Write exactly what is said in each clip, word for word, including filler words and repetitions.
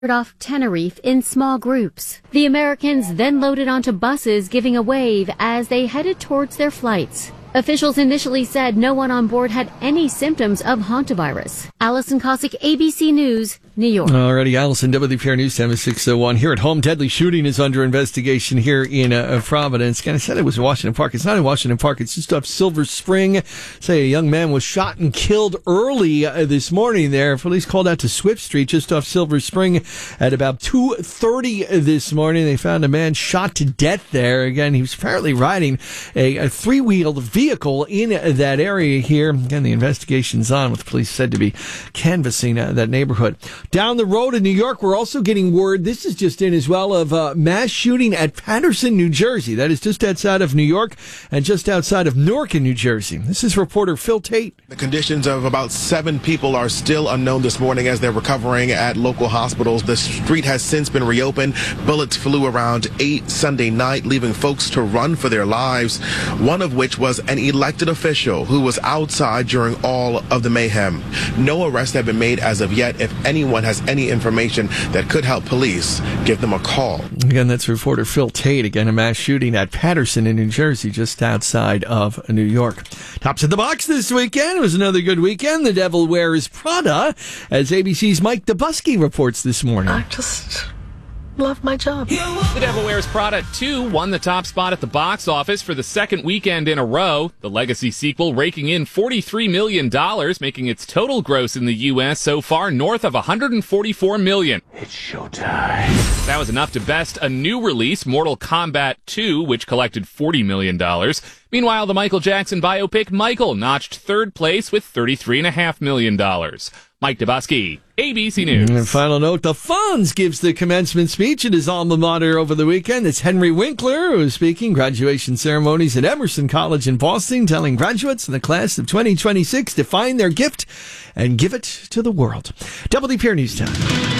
off Tenerife in small groups. The Americans then loaded onto buses, giving a wave as they headed towards their flights. Officials initially said no one on board had any symptoms of hantavirus. Allison Cossack, A B C News, New York. Alrighty, Allison, W P R News time is six oh one. Here at home, deadly shooting is under investigation here in uh, Providence. Kind of said it was in Washington Park. It's not in Washington Park. It's just off Silver Spring. Say a young man was shot and killed early uh, this morning there. Police called out to Swift Street just off Silver Spring at about two thirty this morning. They found a man shot to death there. Again, he was apparently riding a, a three-wheeled vehicle. vehicle in that area here. Again, the investigation's on, with police said to be canvassing uh, that neighborhood. Down the road in New York, we're also getting word, this is just in as well, of a mass shooting at Paterson, New Jersey. That is just outside of New York and just outside of Newark in New Jersey. This is reporter Phil Tate. The conditions of about seven people are still unknown this morning as they're recovering at local hospitals. The street has since been reopened. Bullets flew around eight Sunday night, leaving folks to run for their lives, one of which was an elected official who was outside during all of the mayhem. No arrests have been made as of yet. If anyone has any information that could help police, give them a call. Again, that's reporter Phil Tate. Again, a mass shooting at Paterson in New Jersey, just outside of New York. Tops of the box this weekend. It was another good weekend. The Devil Wears Prada, as A B C's Mike Dubusky reports this morning. I just love my job. The Devil Wears Prada two won the top spot at the box office for the second weekend in a row. The legacy sequel raking in forty-three million dollars, making its total gross in the U S so far north of one hundred forty-four million dollars. It's showtime. That was enough to best a new release, Mortal Kombat two, which collected forty million dollars. Meanwhile, the Michael Jackson biopic Michael notched third place with thirty-three point five million dollars. Mike Dubusky, A B C News. And final note, the Fonz gives the commencement speech at his alma mater over the weekend. It's Henry Winkler who is speaking. Graduation ceremonies at Emerson College in Boston, telling graduates in the class of twenty twenty-six to find their gift and give it to the world. W P R News Time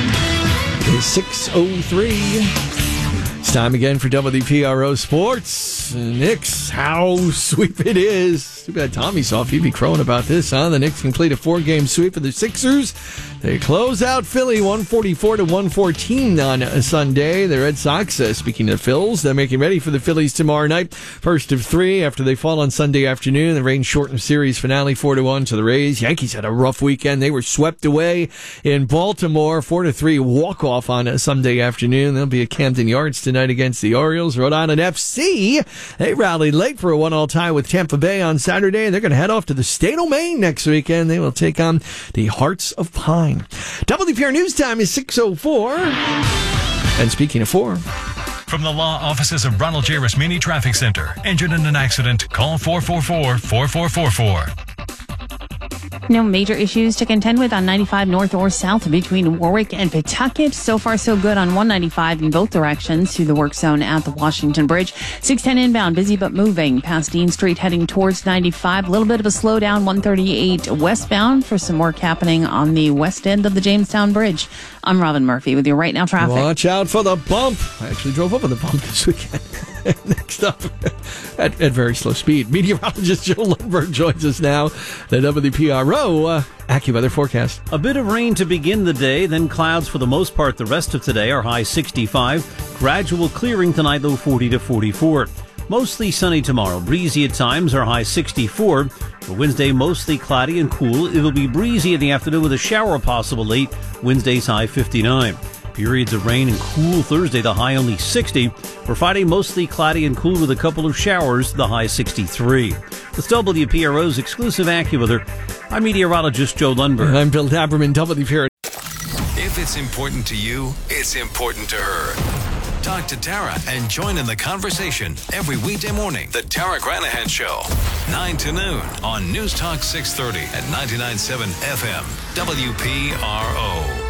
is six oh three. It's time again for W P R O Sports. Knicks, how sweep it is. Too bad Tommy's off. He'd be crowing about this, huh? The Knicks complete a four-game sweep of the Sixers. They close out Philly one forty-four to one fourteen on a Sunday. The Red Sox, uh, speaking of Phils, they're making ready for the Phillies tomorrow night. First of three after they fall on Sunday afternoon. The rain shortened series finale four to one to the Rays. Yankees had a rough weekend. They were swept away in Baltimore. four to three walk-off on a Sunday afternoon. They'll be at Camden Yards tonight against the Orioles. Rhode Island F C, they rallied late for a one-all tie with Tampa Bay on Saturday. They're going to head off to the state of Maine next weekend. They will take on the Hearts of Pine. W P R News Time is six oh four. And speaking of four, from the law offices of Ronald J. Rasmini Traffic Center. Injured in an accident? Call four four four, four four four four. No major issues to contend with on ninety-five north or south between Warwick and Pawtucket. So far, so good on one ninety-five in both directions through the work zone at the Washington Bridge. six ten inbound, busy but moving past Dean Street heading towards ninety-five. A little bit of a slowdown, one thirty-eight westbound for some work happening on the west end of the Jamestown Bridge. I'm Robin Murphy with your Right Now traffic. Watch out for the bump. I actually drove over the bump this weekend. Next up, at, at very slow speed, meteorologist Joe Lundberg joins us now. The W P R O uh, AccuWeather forecast. A bit of rain to begin the day, then clouds for the most part the rest of today. Our high sixty-five. Gradual clearing tonight, low forty to forty-four. Mostly sunny tomorrow. Breezy at times, our high sixty-four. For Wednesday, mostly cloudy and cool. It'll be breezy in the afternoon with a shower possible late. Wednesday's high fifty-nine. Periods of rain and cool Thursday, the high only sixty. For Friday, mostly cloudy and cool with a couple of showers, the high sixty-three. With W P R O's exclusive AccuWeather, I'm meteorologist Joe Lundberg. And I'm Bill Daberman, W P R O. If it's important to you, it's important to her. Talk to Tara and join in the conversation every weekday morning. The Tara Granahan Show, nine to noon on News Talk six thirty at ninety-nine point seven F M, W P R O.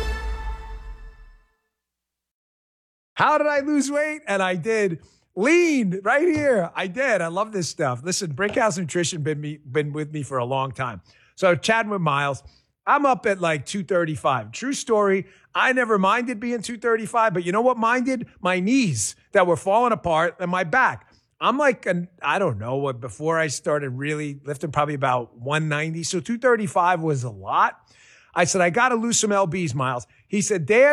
How did I lose weight? And I did. Lean right here. I did. I love this stuff. Listen, Brickhouse Nutrition been me been with me for a long time. So chatting with Miles, I'm up at like two thirty-five. True story. I never minded being two thirty-five, but you know what minded? My knees that were falling apart and my back. I'm like, an, I don't know what, before I started really lifting, probably about one ninety. So two thirty-five was a lot. I said, I got to lose some L Bs, Miles. He said, Dan,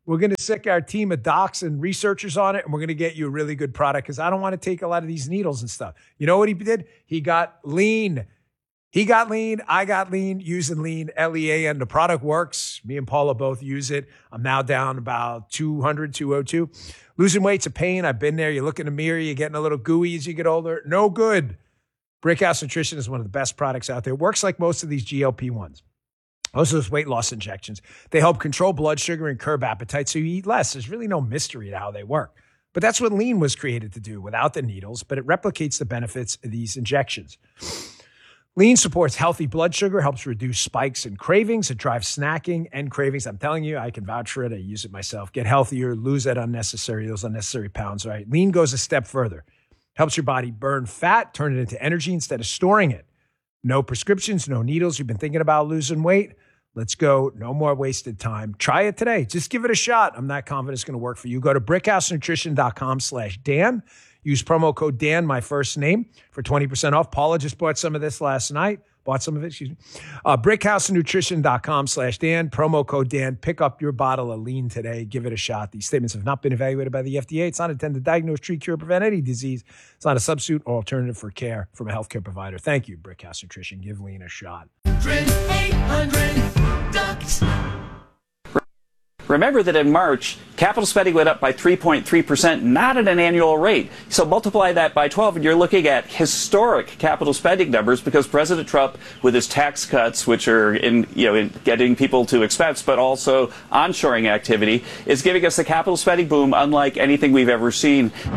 We're going to sick our team of docs and researchers on it, and we're going to get you a really good product because I don't want to take a lot of these needles and stuff. You know what he did? He got lean. He got lean. I got lean using lean, L E A N. The product works. Me and Paula both use it. I'm now down about two hundred, two oh two. Losing weight's a pain. I've been there. You look in the mirror, you're getting a little gooey as you get older. No good. Brickhouse Nutrition is one of the best products out there. It works like most of these G L P ones. Most of those weight loss injections. They help control blood sugar and curb appetite so you eat less. There's really no mystery to how they work. But that's what lean was created to do without the needles, but it replicates the benefits of these injections. Lean supports healthy blood sugar, helps reduce spikes and cravings. It drives snacking and cravings. I'm telling you, I can vouch for it. I use it myself. Get healthier, lose that unnecessary, those unnecessary pounds, right? Lean goes a step further. Helps your body burn fat, turn it into energy instead of storing it. No prescriptions, no needles. You've been thinking about losing weight? Let's go. No more wasted time. Try it today. Just give it a shot. I'm not confident it's going to work for you. Go to brickhousenutrition.com slash Dan. Use promo code Dan, my first name, for twenty percent off. Paula just bought some of this last night. Bought some of it, excuse me. Uh, brickhousenutrition.com slash Dan. Promo code Dan. Pick up your bottle of lean today. Give it a shot. These statements have not been evaluated by the F D A. It's not intended to diagnose, treat, cure, prevent any disease. It's not a substitute or alternative for care from a healthcare provider. Thank you, Brickhouse Nutrition. Give lean a shot. eight hundred ducks. Remember that in March, capital spending went up by three point three percent, not at an annual rate. So multiply that by twelve, and you're looking at historic capital spending numbers because President Trump, with his tax cuts, which are in, you know, in getting people to expense, but also onshoring activity, is giving us a capital spending boom unlike anything we've ever seen. All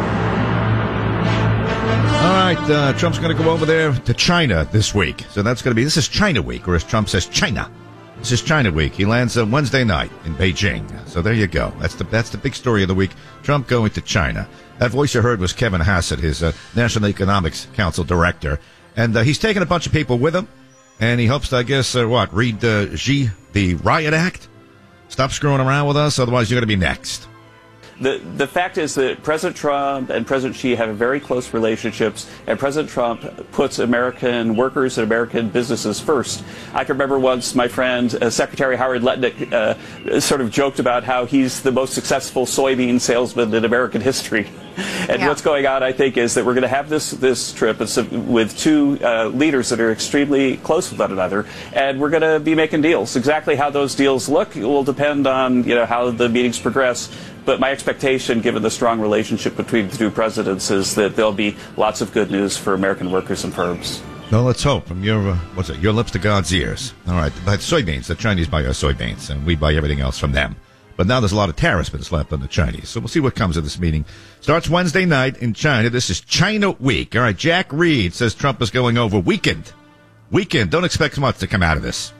right, uh, Trump's going to go over there to China this week. So that's going to be, this is China week, or as Trump says, China. This is China week. He lands on Wednesday night in Beijing. So there you go. That's the that's the big story of the week. Trump going to China. That voice you heard was Kevin Hassett, his uh, National Economics Council director. And uh, he's taking a bunch of people with him. And he hopes to, I guess, uh, what, read uh, Xi, the Riot Act? Stop screwing around with us, otherwise you're going to be next. The the fact is that President Trump and President Xi have very close relationships, and President Trump puts American workers and American businesses first. I can remember once my friend, uh, Secretary Howard Lutnick, uh, sort of joked about how he's the most successful soybean salesman in American history. And yeah. What's going on, I think, is that we're going to have this this trip with two uh, leaders that are extremely close with one another, and we're going to be making deals. Exactly how those deals look will depend on, you know, how the meetings progress. But my expectation, given the strong relationship between the two presidents, is that there'll be lots of good news for American workers and firms. Well, let's hope. From your uh, what's it? Your lips to God's ears. All right, but soybeans. The Chinese buy our soybeans, and we buy everything else from them. But now there's a lot of tariffs been slapped on the Chinese. So we'll see what comes of this meeting. Starts Wednesday night in China. This is China Week. All right, Jack Reed says Trump is going over. Weekend. Weekend. Don't expect much to come out of this.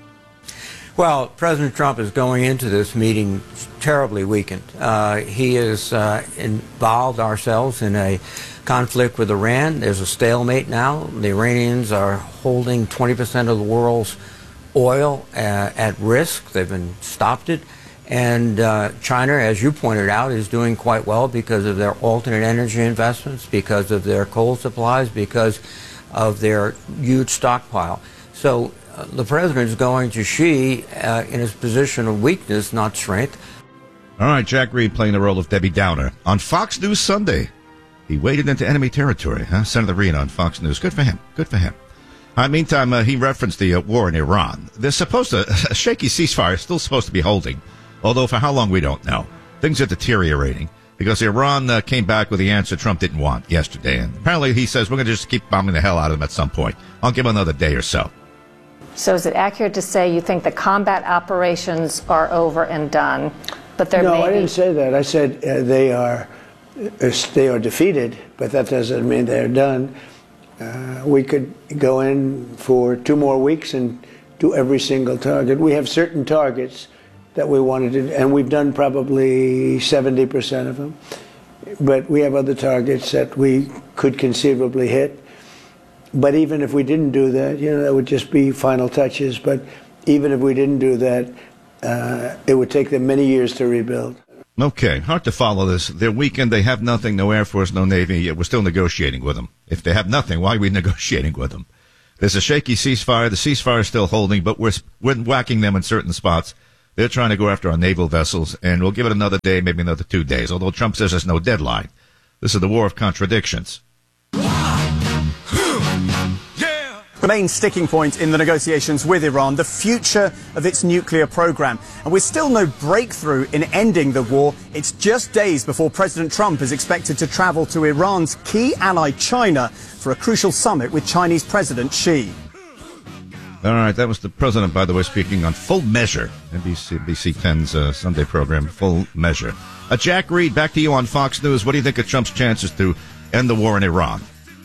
Well, President Trump is going into this meeting terribly weakened. Uh, he has uh, involved ourselves in a conflict with Iran. There's a stalemate now. The Iranians are holding twenty percent of the world's oil uh, at risk. They've been stopped it. And uh, China, as you pointed out, is doing quite well because of their alternate energy investments, because of their coal supplies, because of their huge stockpile. So uh, the president is going to Xi uh, in his position of weakness, not strength. All right, Jack Reed playing the role of Debbie Downer on Fox News Sunday. He waded into enemy territory, huh? Senator Reed on Fox News. Good for him. Good for him. Uh, meantime, uh, he referenced the uh, war in Iran. They're supposed to, a shaky ceasefire is still supposed to be holding. Although for how long, we don't know. Things are deteriorating because Iran uh, came back with the answer Trump didn't want yesterday. And apparently he says we're going to just keep bombing the hell out of them at some point. I'll give him another day or so. So is it accurate to say you think the combat operations are over and done, but there no, may be... I didn't say that. I said uh, they are uh, they are defeated, but that doesn't mean they're done. Uh, we could go in for two more weeks and do every single target. We have certain targets that we wanted to, and we've done probably seventy percent of them. But we have other targets that we could conceivably hit. But even if we didn't do that, you know, that would just be final touches. But even if we didn't do that, uh, it would take them many years to rebuild. Okay, hard to follow this. They're weakened. They have nothing, no Air Force, no Navy. Yet we're still negotiating with them. If they have nothing, why are we negotiating with them? There's a shaky ceasefire. The ceasefire is still holding, but we're, we're whacking them in certain spots. They're trying to go after our naval vessels, and we'll give it another day, maybe another two days, although Trump says there's no deadline. This is the war of contradictions. The main sticking point in the negotiations with Iran, the future of its nuclear program. And with still no breakthrough in ending the war, it's just days before President Trump is expected to travel to Iran's key ally, China, for a crucial summit with Chinese President Xi. All right, that was the president, by the way, speaking on Full Measure, N B C, N B C ten's uh, Sunday program, Full Measure. Uh, Jack Reed, back to you on Fox News. What do you think of Trump's chances to end the war in Iran?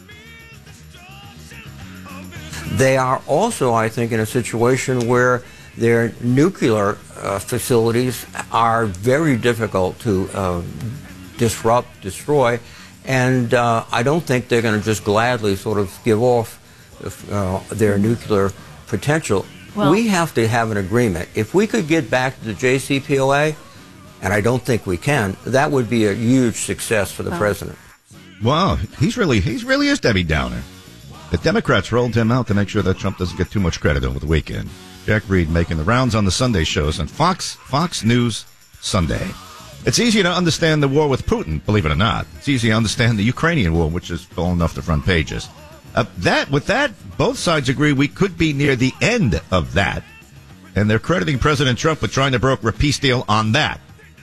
They are also, I think, in a situation where their nuclear uh, facilities are very difficult to uh, disrupt, destroy, and uh, I don't think they're going to just gladly sort of give off uh, their nuclear potential. Well, we have to have an agreement. If we could get back to the J C P O A, and I don't think we can, that would be a huge success for the wow. president. Wow, he's really, he's really is Debbie Downer. The Democrats rolled him out to make sure that Trump doesn't get too much credit over the weekend. Jack Reed making the rounds on the Sunday shows on Fox, Fox News Sunday. It's easier to understand the war with Putin, believe it or not. It's easier to understand the Ukrainian war, which is fallen off the front pages. Uh, that, with that, both sides agree we could be near the end of that. And they're crediting President Trump with trying to broker a peace deal on that.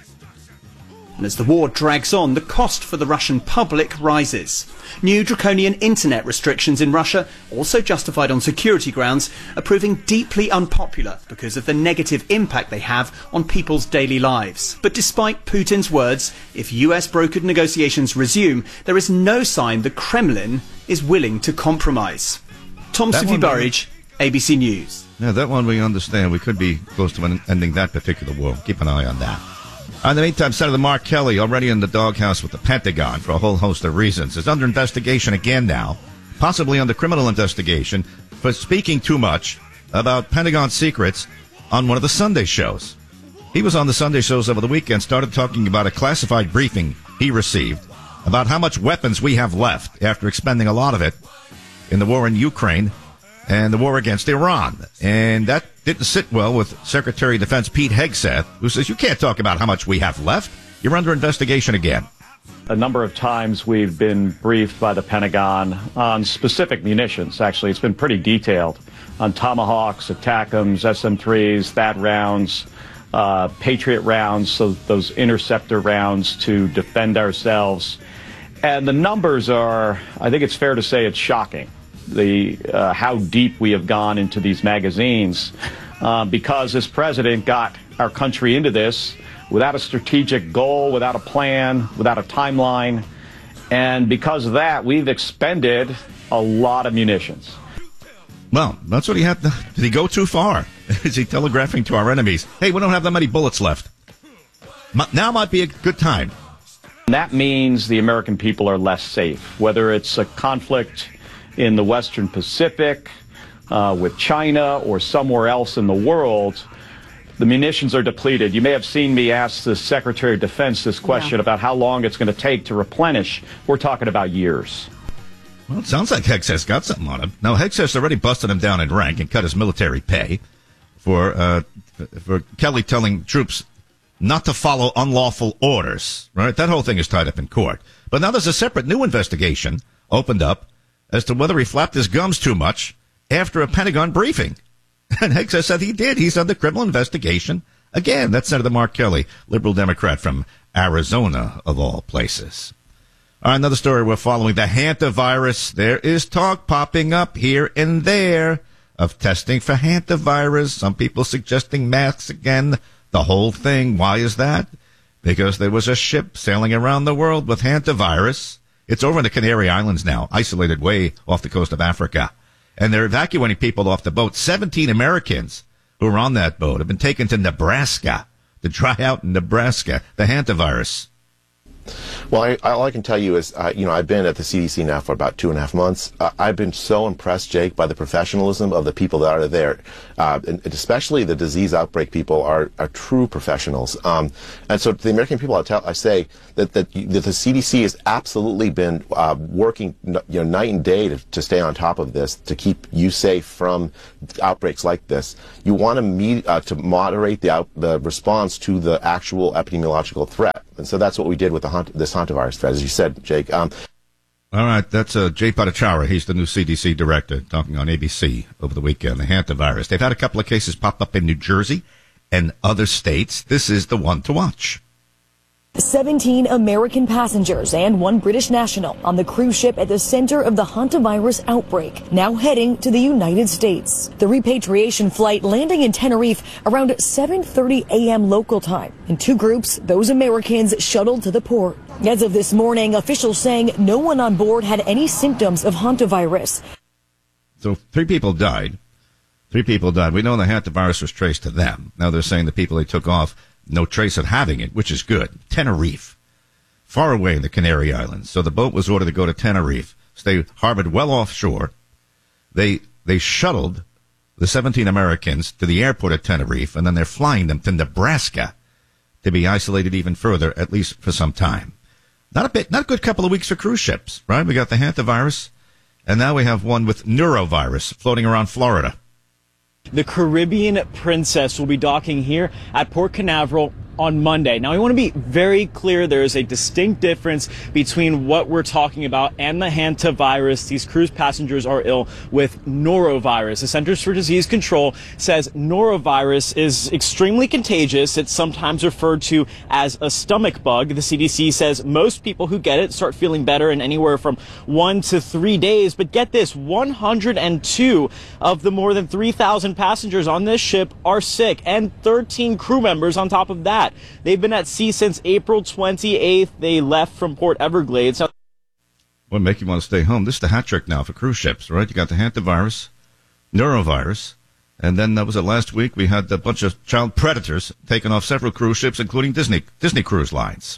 And as the war drags on, the cost for the Russian public rises. New draconian internet restrictions in Russia, also justified on security grounds, are proving deeply unpopular because of the negative impact they have on people's daily lives. But despite Putin's words, if U S-brokered negotiations resume, there is no sign the Kremlin is willing to compromise. Tom Sufi-Burridge, A B C News. Yeah, that one we understand. We could be close to ending that particular war. Keep an eye on that. In the meantime, Senator Mark Kelly, already in the doghouse with the Pentagon for a whole host of reasons, is under investigation again now, possibly under criminal investigation, for speaking too much about Pentagon secrets on one of the Sunday shows. He was on the Sunday shows over the weekend, started talking about a classified briefing he received about how much weapons we have left after expending a lot of it in the war in Ukraine and the war against Iran. And that didn't sit well with Secretary of Defense Pete Hegseth, who says, you can't talk about how much we have left. You're under investigation again. A number of times we've been briefed by the Pentagon on specific munitions. Actually, it's been pretty detailed on Tomahawks, ATACMS, S M threes, THAAD rounds, uh, Patriot rounds, so those interceptor rounds to defend ourselves. And the numbers are, I think it's fair to say it's shocking. The uh, how deep we have gone into these magazines uh, because this president got our country into this without a strategic goal, without a plan, without a timeline. And because of that, we've expended a lot of munitions. Well, that's what he had to, did he go too far? Is he telegraphing to our enemies, hey, we don't have that many bullets left. Now might be a good time. And that means the American people are less safe, whether it's a conflict in the Western Pacific, uh, with China, or somewhere else in the world. The munitions are depleted. You may have seen me ask the Secretary of Defense this question yeah. about how long it's going to take to replenish. We're talking about years. Well, it sounds like Hegseth's got something on him. Now, Hegseth's already busted him down in rank and cut his military pay for uh, for Kelly telling troops not to follow unlawful orders. Right? That whole thing is tied up in court. But now there's a separate new investigation opened up as to whether he flapped his gums too much after a Pentagon briefing. And Hegseth said he did. He's under criminal investigation. Again, that's Senator Mark Kelly, liberal Democrat from Arizona, of all places. All right, another story we're following, the hantavirus. There is talk popping up here and there of testing for hantavirus. Some people suggesting masks again, the whole thing. Why is that? Because there was a ship sailing around the world with hantavirus. It's over in the Canary Islands now, isolated way off the coast of Africa. And they're evacuating people off the boat. seventeen Americans who were on that boat have been taken to Nebraska to try out in Nebraska the hantavirus. Well, I, all I can tell you is, uh, you know, I've been at the C D C now for about two and a half months. Uh, I've been so impressed, Jake, by the professionalism of the people that are there, uh, and especially the disease outbreak people are, are true professionals. Um, and so to the American people, I, tell, I say that, that, that the C D C has absolutely been uh, working, you know, night and day to, to stay on top of this, to keep you safe from outbreaks like this. You want to meet, uh, to moderate the, out, the response to the actual epidemiological threat. And so that's what we did with the hunt, this hantavirus threat, as you said, Jake. Um, All right, that's uh, Jay Bhattacharya. He's the new C D C director, talking on A B C over the weekend, the hantavirus. They've had a couple of cases pop up in New Jersey and other states. This is the one to watch. seventeen American passengers and one British national on the cruise ship at the center of the hantavirus outbreak, now heading to the United States. The repatriation flight landing in Tenerife around seven thirty a.m. local time. In two groups, those Americans shuttled to the port. As of this morning, officials saying no one on board had any symptoms of hantavirus. So three people died. Three people died. We know the hantavirus was traced to them. Now they're saying the people they took off, no trace of having it, which is good. Tenerife, far away in the Canary Islands. So the boat was ordered to go to Tenerife, stay harbored well offshore. They they shuttled the seventeen Americans to the airport at Tenerife, and then they're flying them to Nebraska to be isolated even further, at least for some time. Not a bit, not a good couple of weeks for cruise ships, right? We got the hantavirus, and now we have one with neurovirus floating around Florida. The Caribbean Princess will be docking here at Port Canaveral on Monday. Now, I want to be very clear. There is a distinct difference between what we're talking about and the hantavirus. These cruise passengers are ill with norovirus. The Centers for Disease Control says norovirus is extremely contagious. It's sometimes referred to as a stomach bug. The C D C says most people who get it start feeling better in anywhere from one to three days. But get this, one hundred two of the more than three thousand passengers on this ship are sick, and thirteen crew members on top of that. They've been at sea since April twenty-eighth. They left from Port Everglades. What make you want to stay home? This is the hat trick now for cruise ships, right? You got the hantavirus, neurovirus, and then that was it last week. We had a bunch of child predators taking off several cruise ships, including Disney Disney Cruise Lines.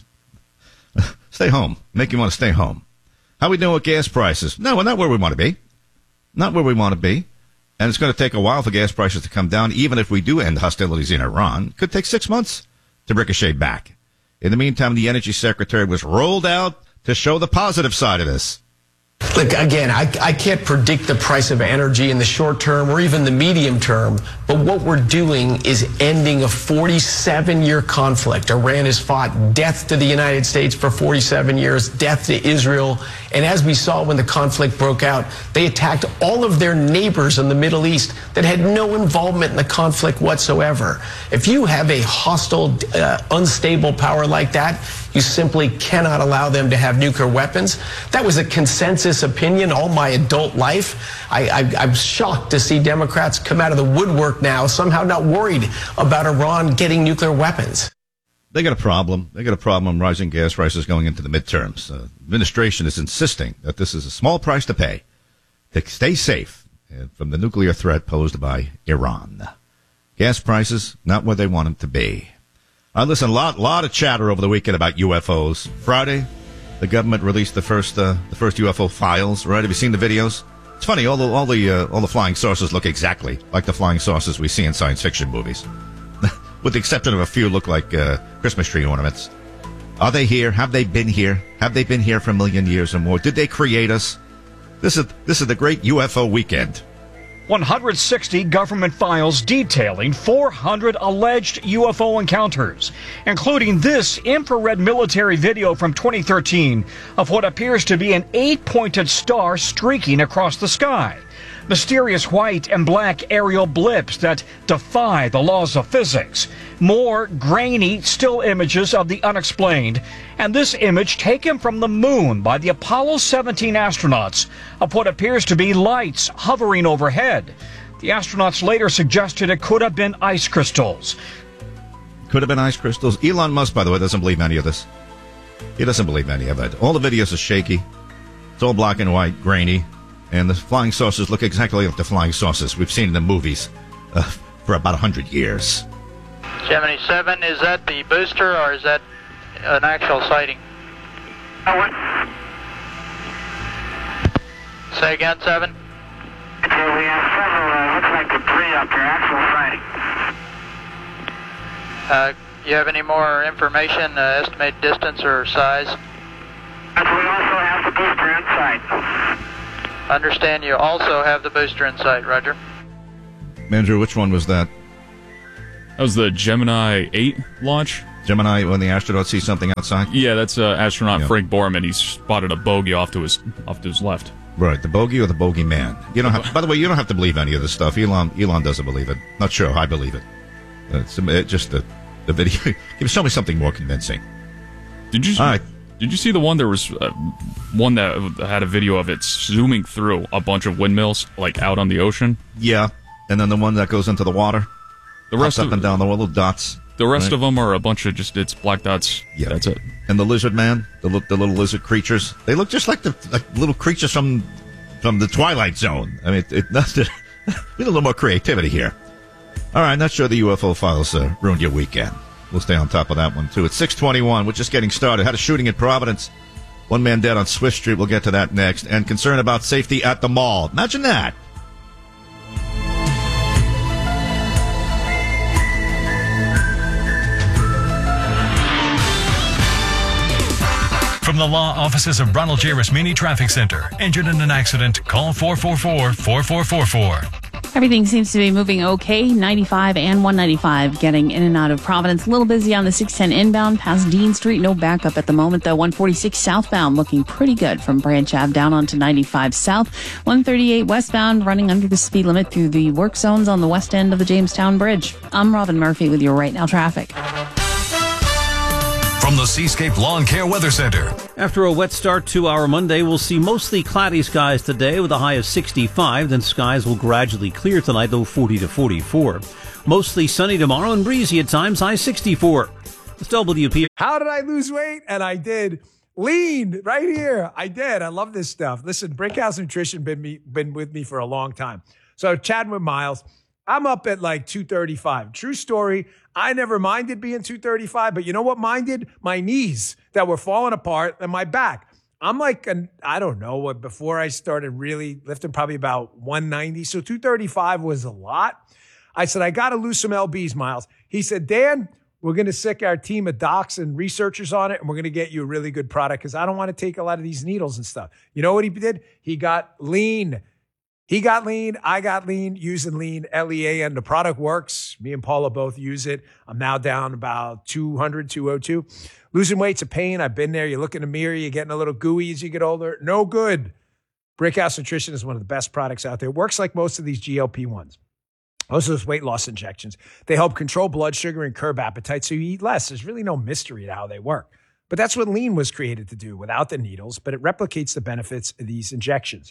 Stay home. Make you want to stay home. How we doing with gas prices? No, we're not where we want to be. Not where we want to be. And it's going to take a while for gas prices to come down, even if we do end hostilities in Iran. It could take six months to ricochet back. In the meantime, the energy secretary was rolled out to show the positive side of this. Look, again, I, I can't predict the price of energy in the short term or even the medium term, but what we're doing is ending a forty-seven year conflict. Iran has fought death to the United States for forty-seven years, death to Israel, and as we saw when the conflict broke out, they attacked all of their neighbors in the Middle East that had no involvement in the conflict whatsoever. If you have a hostile, uh, unstable power like that, you simply cannot allow them to have nuclear weapons. That was a consensus opinion all my adult life. I, I, I'm shocked to see Democrats come out of the woodwork now, somehow not worried about Iran getting nuclear weapons. They got a problem. They got a problem on rising gas prices going into the midterms. Uh, administration is insisting that this is a small price to pay to stay safe from the nuclear threat posed by Iran. Gas prices, not where they want them to be. Uh, listen, a lot, lot of chatter over the weekend about U F Os. Friday, the government released the first, uh, the first U F O files. Right? Have you seen the videos? It's funny. All the, all the, uh, all the flying saucers look exactly like the flying saucers we see in science fiction movies, with the exception of a few look like uh, Christmas tree ornaments. Are they here? Have they been here? Have they been here for a million years or more? Did they create us? This is this is the great U F O weekend. one hundred sixty government files detailing four hundred alleged U F O encounters, including this infrared military video from twenty thirteen of what appears to be an eight-pointed star streaking across the sky. Mysterious white and black aerial blips that defy the laws of physics. More grainy still images of the unexplained. And this image taken from the moon by the Apollo seventeen astronauts of what appears to be lights hovering overhead. The astronauts later suggested it could have been ice crystals. Could have been ice crystals. Elon Musk, by the way, doesn't believe any of this. He doesn't believe any of it. All the videos are shaky. It's all black and white, grainy. And the flying saucers look exactly like the flying saucers we've seen in the movies uh, for about one hundred years. seventy-seven, is that the booster or is that an actual sighting? Say again, seven. Okay, we have several, uh, looks like debris up here, actual sighting. Uh, you have any more information, uh, estimated distance or size? And we also have the booster in sight. Understand you also have the booster in sight, Roger. Andrew, which one was that? That was the Gemini eight launch. Gemini, when the astronauts see something outside? Yeah, that's uh, astronaut Yeah. Frank Borman. He spotted a bogey off to his off to his left. Right, the bogey or the bogey man. You don't have. By the way, you don't have to believe any of this stuff. Elon, Elon doesn't believe it. Not sure. I believe it. It's it, just the the video. Show me something more convincing. Did you? All right. Did you see the one? There was uh, one that had a video of it zooming through a bunch of windmills, like out on the ocean. Yeah, and then the one that goes into the water. The rest up of and down the little dots. The rest right? of them are a bunch of just it's black dots. Yeah, that's it. And the lizard man, the li- the little lizard creatures, they look just like the like little creatures from from the Twilight Zone. I mean, it, it we need a little more creativity here. All right, not sure the U F O files uh, ruined your weekend. We'll stay on top of that one too. It's six twenty-one. We're just getting started. Had a shooting in Providence. One man dead on Swift Street. We'll get to that next. And concern about safety at the mall. Imagine that. From the law offices of Ronald J. Rasmini Traffic Center. Injured in an accident? Call four four four, four four four four. Everything seems to be moving okay. ninety-five and one ninety-five getting in and out of Providence. A little busy on the six ten inbound past Dean Street. No backup at the moment, though. one forty-six southbound looking pretty good from Branch Ave down onto ninety-five south. one thirty-eight westbound running under the speed limit through the work zones on the west end of the Jamestown Bridge. I'm Robin Murphy with your Right Now traffic. From the Seascape Lawn Care Weather Center. After a wet start to our Monday, we'll see mostly cloudy skies today with a high of sixty-five. Then skies will gradually clear tonight, low forty to forty-four. Mostly sunny tomorrow and breezy at times, high sixty-four. It's W P. How did I lose weight? And I did. Lean right here. I did. I love this stuff. Listen, Brickhouse Nutrition been me been with me for a long time. So chatting with Miles, I'm up at like two thirty-five. True story. I never minded being two thirty-five, but you know what minded? My knees that were falling apart and my back. I'm like, an, I don't know, what before I started really lifting, probably about one ninety. So two thirty-five was a lot. I said, I got to lose some L Bs, Miles. He said, Dan, we're going to sick our team of docs and researchers on it, and we're going to get you a really good product because I don't want to take a lot of these needles and stuff. You know what he did? He got lean. He got lean. I got lean using lean, L E A, and the product works. Me and Paula both use it. I'm now down about two hundred, two oh two. Losing weight's a pain. I've been there. You look in the mirror, you're getting a little gooey as you get older. No good. Brickhouse Nutrition is one of the best products out there. It works like most of these G L P ones. Most of those weight loss injections. They help control blood sugar and curb appetite so you eat less. There's really no mystery to how they work. But that's what lean was created to do without the needles, but it replicates the benefits of these injections.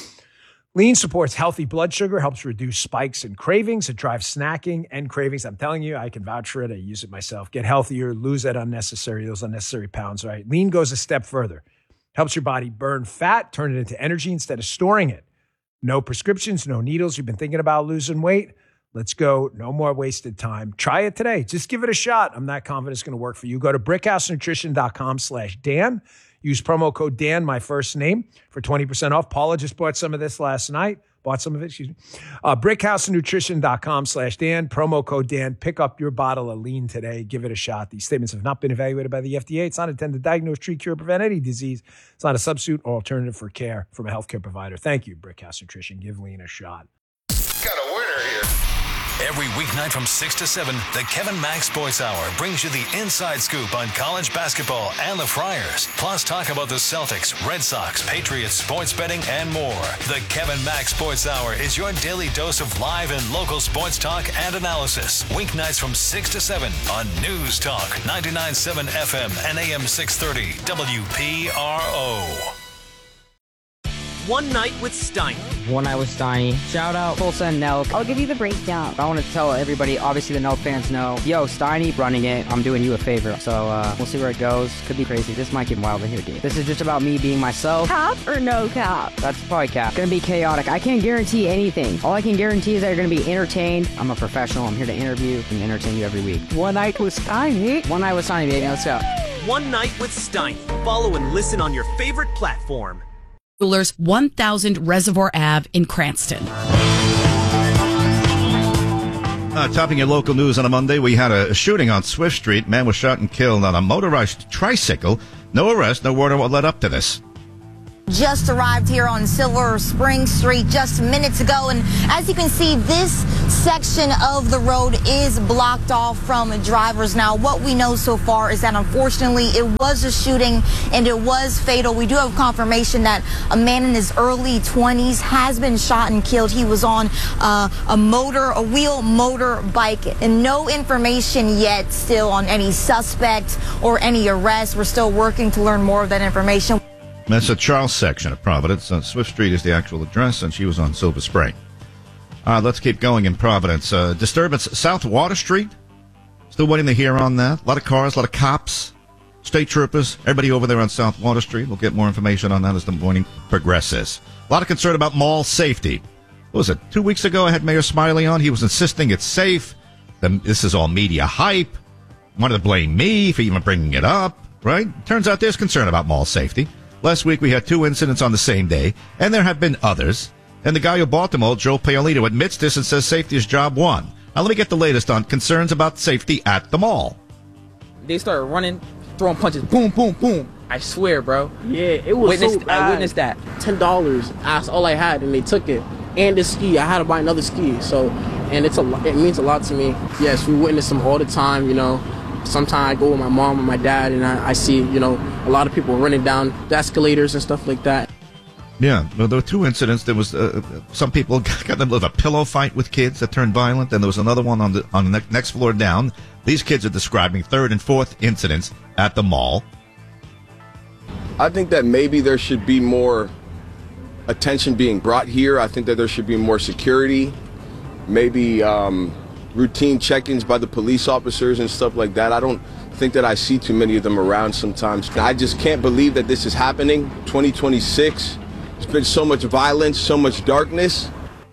Lean supports healthy blood sugar, helps reduce spikes and cravings. It drives snacking and cravings. I'm telling you, I can vouch for it. I use it myself. Get healthier, lose that unnecessary, those unnecessary pounds, right? Lean goes a step further. Helps your body burn fat, turn it into energy instead of storing it. No prescriptions, no needles. You've been thinking about losing weight? Let's go. No more wasted time. Try it today. Just give it a shot. I'm not confident it's going to work for you. Go to brickhousenutrition.com slash Dan. Use promo code Dan, my first name, for twenty percent off. Paula just bought some of this last night. Bought some of it, excuse me. Uh, brickhousenutrition.com slash Dan. Promo code Dan. Pick up your bottle of lean today. Give it a shot. These statements have not been evaluated by the F D A. It's not intended to diagnose, treat, cure, prevent any disease. It's not a substitute or alternative for care from a healthcare provider. Thank you, Brickhouse Nutrition. Give lean a shot. Got a winner here. Every weeknight from six to seven, the Kevin Mack Sports Hour brings you the inside scoop on college basketball and the Friars. Plus, talk about the Celtics, Red Sox, Patriots, sports betting, and more. The Kevin Mack Sports Hour is your daily dose of live and local sports talk and analysis. Weeknights from six to seven on News Talk ninety-nine point seven F M and A M six thirty W P R O. One Night with Steiny. One Night with Steiny. Shout out Tulsa and Nelk. I'll give you the breakdown. I want to tell everybody, obviously the Nelk fans know, yo, Steiny running it, I'm doing you a favor. So uh, we'll see where it goes. Could be crazy. This might get wild in here, dude. This is just about me being myself. Cap or no cap? That's probably cap. Gonna be chaotic. I can't guarantee anything. All I can guarantee is that you're gonna be entertained. I'm a professional. I'm here to interview and entertain you every week. One Night with Steiny. One Night with Steiny, baby. Let's go. One Night with Steiny. Follow and listen on your favorite platform. Jewelers, one thousand Reservoir Avenue in Cranston. Uh, topping your local news on a Monday, we had a shooting on Swift Street. Man was shot and killed on a motorized tricycle. No arrest, no word on what led up to this. Just arrived here on Silver Spring Street just minutes ago, and as you can see, this section of the road is blocked off from drivers. Now, what we know so far is that unfortunately it was a shooting and it was fatal. We do have confirmation that a man in his early twenties has been shot and killed. He was on uh, a motor, a wheel motorbike, and no information yet still on any suspect or any arrest. We're still working to learn more of that information. That's the Charles section of Providence. Uh, Swift Street is the actual address, and she was on Silver Spring. Uh, let's keep going in Providence. Uh, disturbance South Water Street. Still waiting to hear on that. A lot of cars, a lot of cops, state troopers, everybody over there on South Water Street. We'll get more information on that as the morning progresses. A lot of concern about mall safety. What was it? Two weeks ago, I had Mayor Smiley on. He was insisting it's safe. Then this is all media hype. Wanted to blame me for even bringing it up, right? Turns out there's concern about mall safety. Last week, we had two incidents on the same day, and there have been others. And the guy who bought them all, Joe Paolino, admits this and says safety is job one. Now, let me get the latest on concerns about safety at the mall. They started running, throwing punches, boom, boom, boom. I swear, bro. Yeah, it was witnessed, so bad. I witnessed that. ten dollars, that's all I had, and they took it. And the ski, I had to buy another ski. So, and it's a, it means a lot to me. Yes, we witness them all the time, you know. Sometimes I go with my mom and my dad, and I, I see, you know, a lot of people running down the escalators and stuff like that. Yeah, well, there were two incidents. There was uh, some people got them with a pillow fight with kids that turned violent, and there was another one on the on the next floor down. These kids are describing third and fourth incidents at the mall. I think that maybe there should be more attention being brought here. I think that there should be more security, maybe um, routine check-ins by the police officers and stuff like that. I don't think that I see too many of them around sometimes. I just can't believe that this is happening. twenty twenty-six, there's been so much violence, so much darkness.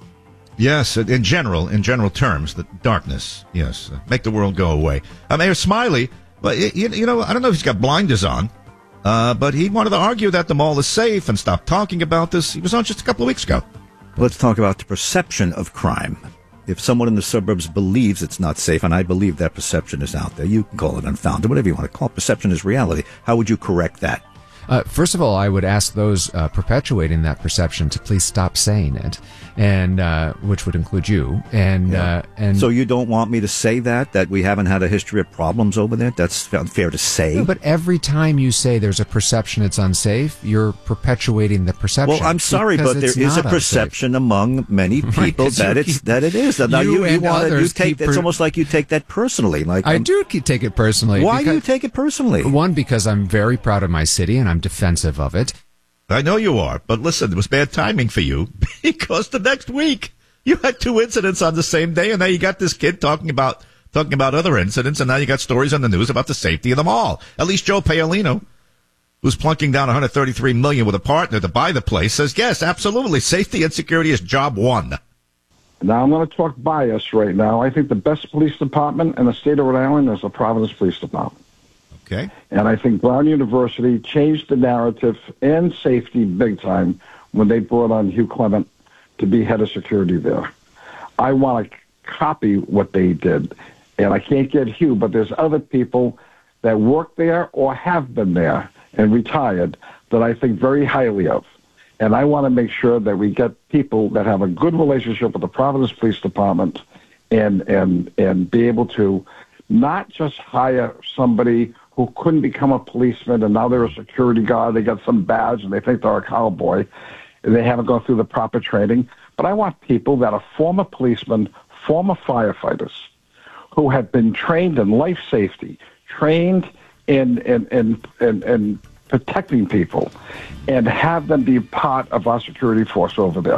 Yes, in general, in general terms, the darkness, yes, make the world go away. Uh, Mayor Smiley, well, you, you know, I don't know if he's got blinders on, uh, but he wanted to argue that the mall is safe and stop talking about this. He was on just a couple of weeks ago. Let's talk about the perception of crime. If someone in the suburbs believes it's not safe, and I believe that perception is out there, you can call it unfounded, whatever you want to call it. Perception is reality. How would you correct that? Uh, first of all, I would ask those uh, perpetuating that perception to please stop saying it, and uh, which would include you. And Yeah. uh, and So you don't want me to say that, that we haven't had a history of problems over there? That's unfair to say. No, but every time you say there's a perception it's unsafe, you're perpetuating the perception. Well, I'm sorry, because but there it's is a not perception among many Right, people 'cause that you it's keep- that it is. Now you you, you, and wanna- you others take keep it's per- almost like you take that personally. Like I um, do keep- take it personally. Why do because- you take it personally? One, because I'm very proud of my city and I'm defensive of it. I know you are, but listen, it was bad timing for you because the next week you had two incidents on the same day, and now you got this kid talking about talking about other incidents, and now you got stories on the news about the safety of the mall. At least Joe Paolino, who's plunking down one hundred thirty-three million dollars with a partner to buy the place, says yes, absolutely, safety and security is job one. Now, I'm going to talk bias right now. I think the best police department in the state of Rhode Island is the Providence Police Department. Okay. And I think Brown University changed the narrative and safety big time when they brought on Hugh Clement to be head of security there. I want to copy what they did. And I can't get Hugh, but there's other people that work there or have been there and retired that I think very highly of. And I want to make sure that we get people that have a good relationship with the Providence Police Department and and and be able to not just hire somebody who couldn't become a policeman and now they're a security guard, they got some badge and they think they're a cowboy and they haven't gone through the proper training. But I want people that are former policemen, former firefighters, who have been trained in life safety, trained in in in, in, in protecting people, and have them be part of our security force over there.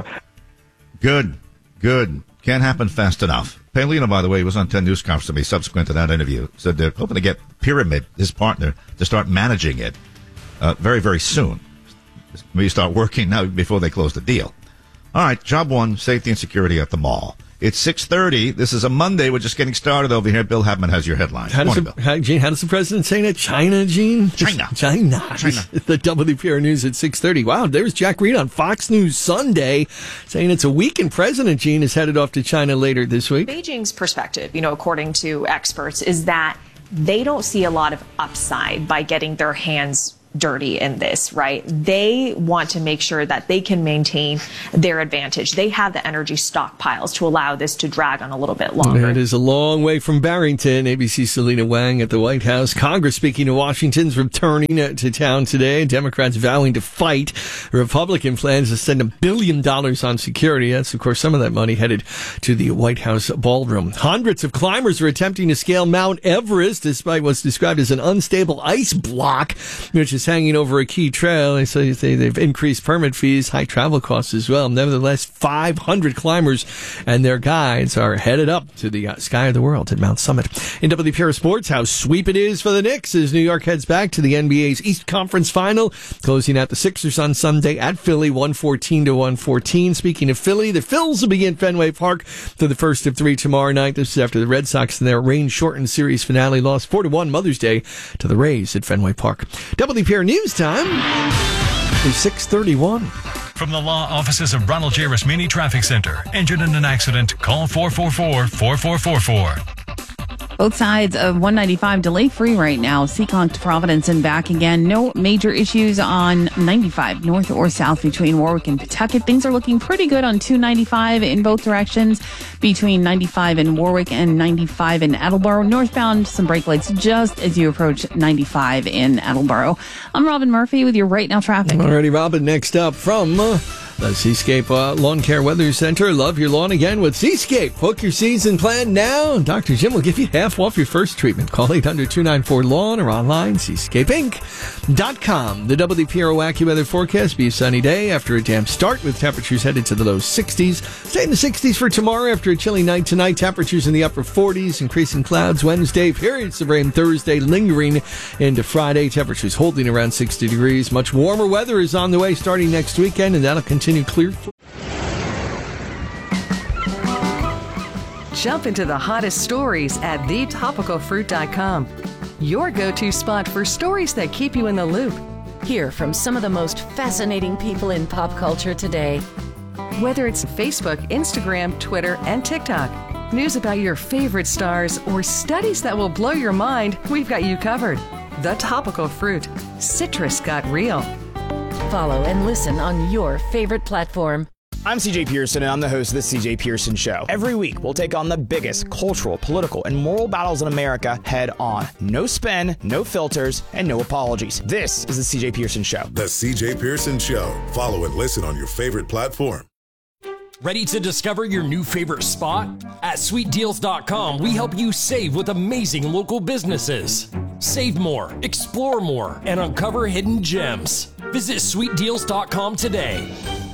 Good, good. Can't happen fast enough. Paolino, by the way, was on ten News Conference with me subsequent to that interview. Said they're hoping to get Pyramid, his partner, to start managing it uh, very, very soon. Maybe start working now before they close the deal. All right, job one, safety and security at the mall. It's six thirty. This is a Monday. We're just getting started over here. Bill Habman has your headlines. How does, Morning, the, how, Gene, how does the president say that? China, Gene? China. China. China. The W P R News at six thirty. Wow, there's Jack Reed on Fox News Sunday saying it's a week and President Gene is headed off to China later this week. Beijing's perspective, you know, according to experts, is that they don't see a lot of upside by getting their hands dirty in this, right? They want to make sure that they can maintain their advantage. They have the energy stockpiles to allow this to drag on a little bit longer. It is a long way from Barrington. A B C's Selena Wang at the White House. Congress, speaking of Washington's returning to town today. Democrats vowing to fight Republican plans to spend a billion dollars on security. That's, of course, some of that money headed to the White House ballroom. Hundreds of climbers are attempting to scale Mount Everest despite what's described as an unstable ice block, which is hanging over a key trail. They say they've increased permit fees, high travel costs as well. Nevertheless, five hundred climbers and their guides are headed up to the uh, sky of the world at Mount Summit. In W P R Sports, how sweep it is for the Knicks as New York heads back to the N B A's East Conference Final, closing out the Sixers on Sunday at Philly, one fourteen to one fourteen. Speaking of Philly, the Phils will begin Fenway Park for the first of three tomorrow night. This is after the Red Sox in their rain-shortened series finale lost four to one Mother's Day to the Rays at Fenway Park. W P R News time is six thirty-one. From the law offices of Ronald J. Rasmini Traffic Center. Injured in an accident? Call four four four, four four four four. Both sides of one ninety-five delay free right now. Seekonk to Providence and back again. No major issues on ninety-five north or south between Warwick and Pawtucket. Things are looking pretty good on two ninety-five in both directions between ninety-five in Warwick and ninety-five in Attleboro. Northbound, some brake lights just as you approach ninety-five in Attleboro. I'm Robin Murphy with your Right Now traffic. Alrighty, Robin, next up from uh, the Seascape uh, Lawn Care Weather Center. Love your lawn again with Seascape. Book your season plan now. Doctor Jim will give you half off your first treatment. Call eight hundred, two nine four, lawn or online, seascape inc dot com. The W P R AccuWeather forecast: be a sunny day after a damp start with temperatures headed to the low sixties. Stay in the sixties for tomorrow after a chilly night tonight. Temperatures in the upper forties. Increasing clouds Wednesday. Periods of rain Thursday, lingering into Friday. Temperatures holding around sixty degrees. Much warmer weather is on the way starting next weekend, and that'll continue clear. Jump into the hottest stories at the topical fruit dot com. Your go-to spot for stories that keep you in the loop. Hear from some of the most fascinating people in pop culture today. Whether it's Facebook, Instagram, Twitter, and TikTok, news about your favorite stars, or studies that will blow your mind, we've got you covered. The Topical Fruit. Citrus got real. Follow and listen on your favorite platform. I'm C J Pearson, and I'm the host of The C J Pearson Show. Every week, we'll take on the biggest cultural, political, and moral battles in America head on. No spin, no filters, and no apologies. This is The C J Pearson Show. The C J Pearson Show. Follow and listen on your favorite platform. Ready to discover your new favorite spot? At sweet deals dot com, we help you save with amazing local businesses. Save more, explore more, and uncover hidden gems. Visit sweet deals dot com today.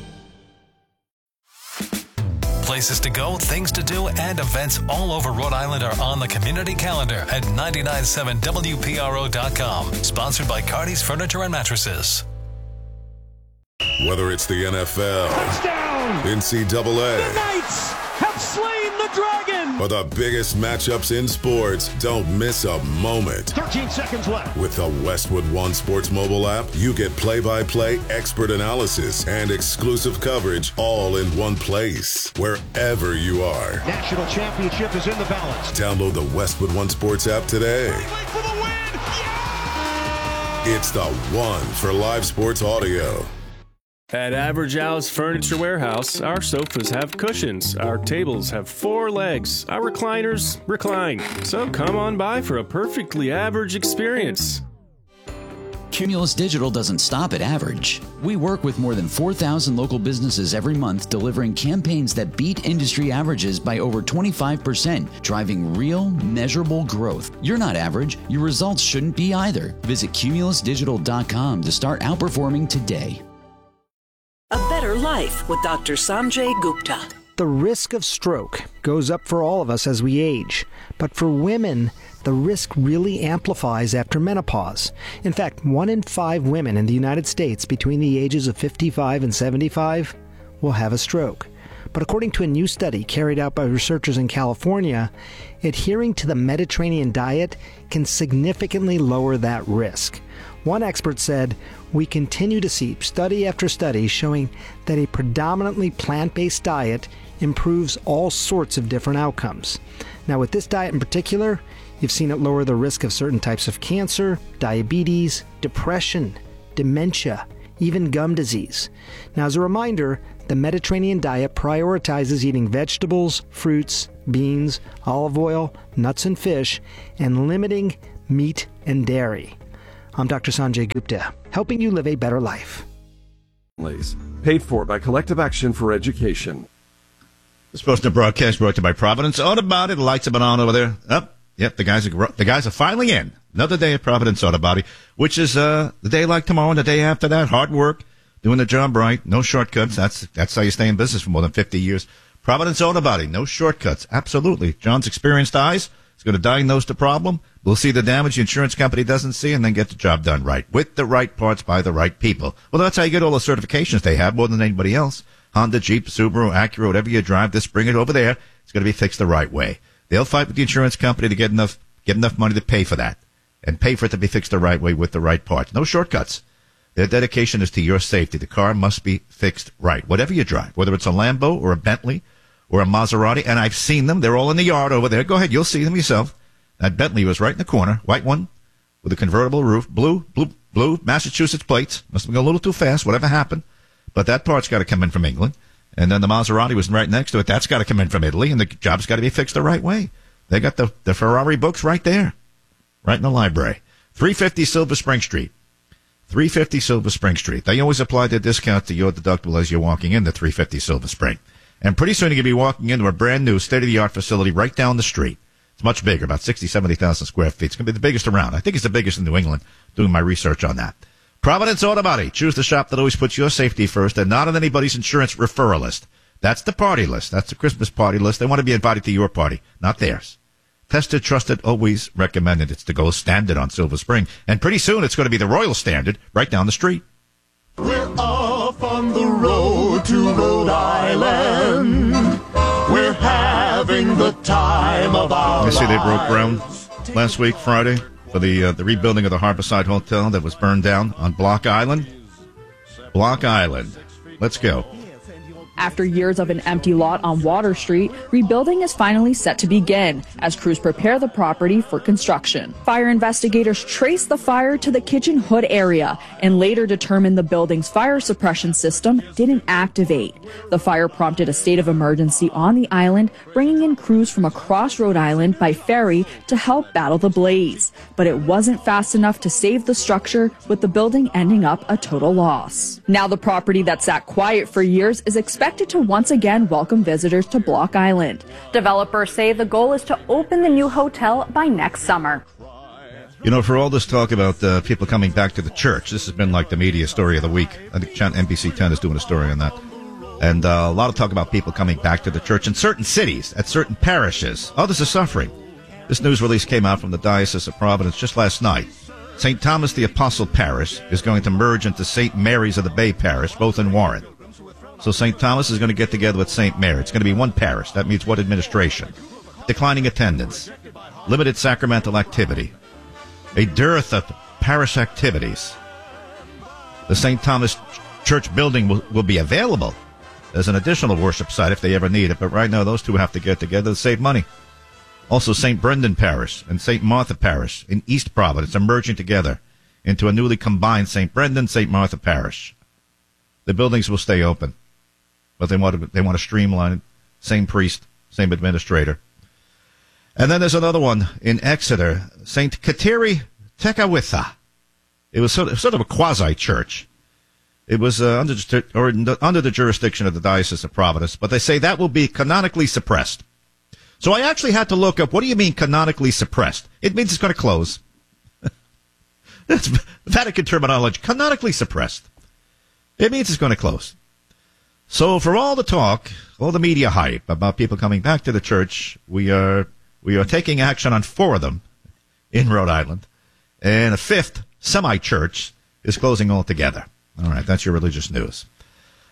Places to go, things to do, and events all over Rhode Island are on the community calendar at nine nine seven W P R O dot com. Sponsored by Cardi's Furniture and Mattresses. Whether it's the N F L, touchdown, N C double A, the Knights have slain the dragon, or the biggest matchups in sports, don't miss a moment. thirteen seconds left. With the Westwood One Sports mobile app, you get play-by-play expert analysis and exclusive coverage all in one place, wherever you are. National championship is in the balance. Download the Westwood One Sports app today. For the win. Yeah! It's the one for live sports audio. At Average House Furniture Warehouse, our sofas have cushions, our tables have four legs, our recliners recline. So come on by for a perfectly average experience. Cumulus Digital doesn't stop at average. We work with more than four thousand local businesses every month, delivering campaigns that beat industry averages by over twenty-five percent, driving real, measurable growth. You're not average. Your results shouldn't be either. Visit cumulus digital dot com to start outperforming today. A better life with Doctor Sanjay Gupta. The risk of stroke goes up for all of us as we age, but for women, the risk really amplifies after menopause. In fact, one in five women in the United States between the ages of fifty-five and seventy-five will have a stroke. But according to a new study carried out by researchers in California, adhering to the Mediterranean diet can significantly lower that risk. One expert said, "We continue to see study after study showing that a predominantly plant-based diet improves all sorts of different outcomes." Now, with this diet in particular, you've seen it lower the risk of certain types of cancer, diabetes, depression, dementia, even gum disease. Now, as a reminder, the Mediterranean diet prioritizes eating vegetables, fruits, beans, olive oil, nuts and fish, and limiting meat and dairy. I'm Doctor Sanjay Gupta, helping you live a better life. Paid for by Collective Action for Education. This portion of broadcast brought to you by Providence Auto Body. The lights have been on over there. Up. Yep, the guys are the guys are finally in. Another day at Providence Auto Body, which is uh, the day like tomorrow and the day after that. Hard work, doing the job right, no shortcuts. That's that's how you stay in business for more than fifty years. Providence Auto Body, no shortcuts. Absolutely. John's experienced eyes is going to diagnose the problem. We'll see the damage the insurance company doesn't see and then get the job done right with the right parts by the right people. Well, that's how you get all the certifications they have more than anybody else. Honda, Jeep, Subaru, Acura, whatever you drive, just bring it over there. It's going to be fixed the right way. They'll fight with the insurance company to get enough get enough money to pay for that and pay for it to be fixed the right way with the right parts. No shortcuts. Their dedication is to your safety. The car must be fixed right. Whatever you drive, whether it's a Lambo or a Bentley or a Maserati, and I've seen them. They're all in the yard over there. Go ahead. You'll see them yourself. That Bentley was right in the corner, white one with a convertible roof, blue, blue, blue, Massachusetts plates. Must have gone a little too fast. Whatever happened. But that part's got to come in from England. And then the Maserati was right next to it. That's got to come in from Italy, and the job's got to be fixed the right way. They got the, the Ferrari books right there, right in the library. three fifty Silver Spring Street. three fifty Silver Spring Street. They always apply their discount to your deductible as you're walking into three fifty Silver Spring. And pretty soon you're going to be walking into a brand new state-of-the-art facility right down the street. It's much bigger, about sixty, seventy thousand square feet. It's going to be the biggest around. I think it's the biggest in New England, doing my research on that. Providence Auto Body. Choose the shop that always puts your safety first and not on anybody's insurance referral list. That's the party list. That's the Christmas party list. They want to be invited to your party, not theirs. Tested, trusted, always recommended. It's the gold standard on Silver Spring. And pretty soon it's going to be the Royal Standard right down the street. We're off on the road to Rhode Island. We're having the time of our lives. You see they broke ground last week, Friday, for the uh, the rebuilding of the Harborside Hotel that was burned down on Block Island. Block Island. Let's go. After years of an empty lot on Water Street, rebuilding is finally set to begin as crews prepare the property for construction. Fire investigators traced the fire to the kitchen hood area and later determined the building's fire suppression system didn't activate. The fire prompted a state of emergency on the island, bringing in crews from across Rhode Island by ferry to help battle the blaze. But it wasn't fast enough to save the structure, with the building ending up a total loss. Now the property that sat quiet for years is expected expected to once again welcome visitors to Block Island. Developers say the goal is to open the new hotel by next summer. You know, for all this talk about uh, people coming back to the church, this has been like the media story of the week. I think N B C ten is doing a story on that. And uh, a lot of talk about people coming back to the church in certain cities, at certain parishes. Others are suffering. This news release came out from the Diocese of Providence just last night. Saint Thomas the Apostle Parish is going to merge into Saint Mary's of the Bay Parish, both in Warren. So Saint Thomas is going to get together with Saint Mary. It's going to be one parish. That means one administration. Declining attendance. Limited sacramental activity. A dearth of parish activities. The Saint Thomas Church building will, will be available as an additional worship site if they ever need it. But right now, those two have to get together to save money. Also, Saint Brendan Parish and Saint Martha Parish in East Providence are merging together into a newly combined Saint Brendan, Saint Martha Parish. The buildings will stay open. But they want to they want to streamline it. Same priest, same administrator. And then there's another one in Exeter, Saint Kateri Tekakwitha. It was sort of, sort of a quasi-church. It was uh, under, or under the jurisdiction of the Diocese of Providence, but they say that will be canonically suppressed. So I actually had to look up, what do you mean canonically suppressed? It means it's going to close. That's Vatican terminology. Canonically suppressed. It means it's going to close. So for all the talk, all the media hype about people coming back to the church, we are we are taking action on four of them in Rhode Island, and a fifth semi-church is closing altogether. All right, that's your religious news.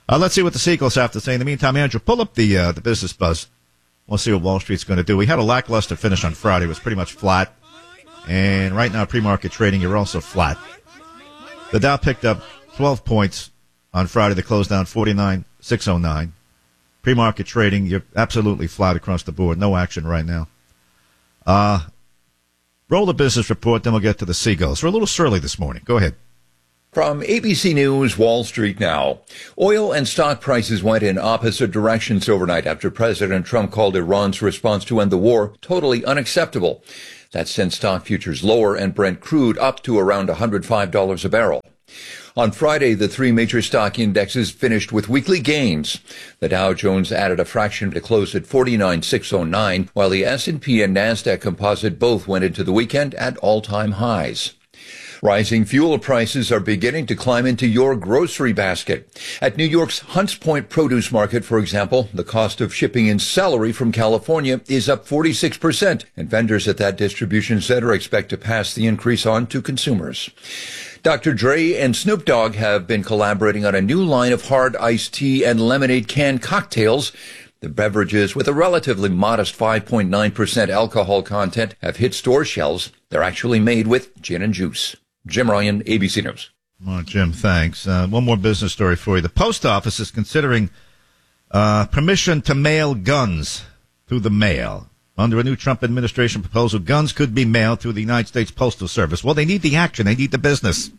Uh, let's see what the Seagulls have to say. In the meantime, Andrew, pull up the uh, the business buzz. We'll see what Wall Street's going to do. We had a lackluster finish on Friday. It was pretty much flat. And right now, pre-market trading, you're also flat. The Dow picked up twelve points on Friday. They closed down forty-nine six oh nine. Pre-market trading, you're absolutely flat across the board. No action right now. Uh, roll the business report, then we'll get to the Seagulls. We're a little surly this morning. Go ahead. From A B C News, Wall Street Now. Oil and stock prices went in opposite directions overnight after President Trump called Iran's response to end the war totally unacceptable. That sent stock futures lower and Brent crude up to around one hundred five dollars a barrel. On Friday, the three major stock indexes finished with weekly gains. The Dow Jones added a fraction to close at forty-nine six oh nine, while the S and P and NASDAQ composite both went into the weekend at all-time highs. Rising fuel prices are beginning to climb into your grocery basket. At New York's Hunts Point Produce Market, for example, the cost of shipping in celery from California is up forty-six percent, and vendors at that distribution center expect to pass the increase on to consumers. Doctor Dre and Snoop Dogg have been collaborating on a new line of hard iced tea and lemonade canned cocktails. The beverages, with a relatively modest five point nine percent alcohol content, have hit store shelves. They're actually made with gin and juice. Jim Ryan, A B C News. Well, Jim, thanks. Uh, one more business story for you. The post office is considering uh, permission to mail guns through the mail. Under a new Trump administration proposal, guns could be mailed through the United States Postal Service. Well, they need the action. They need the business.